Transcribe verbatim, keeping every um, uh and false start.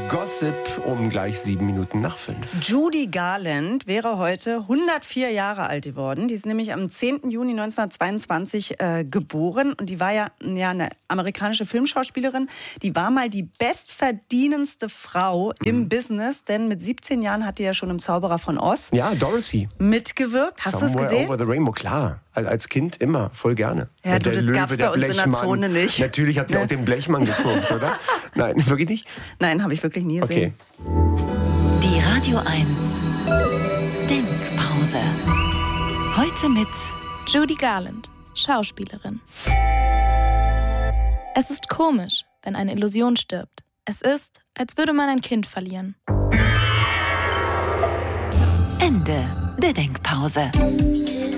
Gossip um gleich sieben Minuten nach fünf. Judy Garland wäre heute hundertvier Jahre alt geworden. Die ist nämlich am zehnten Juni neunzehnhundertzweiundzwanzig äh, geboren. Und die war ja, ja eine amerikanische Filmschauspielerin. Die war mal die bestverdienendste Frau mhm. im Business. Denn mit siebzehn Jahren hat die ja schon im Zauberer von Oz ja, Dorothy. mitgewirkt. Hast du es gesehen? Over the Rainbow, klar. Als Kind immer, voll gerne. Ja, du, der das Löwe, gab's bei der uns in der Zone nicht. Natürlich habt ihr auch den Blechmann geguckt, oder? Nein, wirklich nicht? Nein, habe ich wirklich nie gesehen. Okay. Die Radio eins Denkpause. Heute mit Judy Garland, Schauspielerin. Es ist komisch, wenn eine Illusion stirbt. Es ist, als würde man ein Kind verlieren. Ende der Denkpause.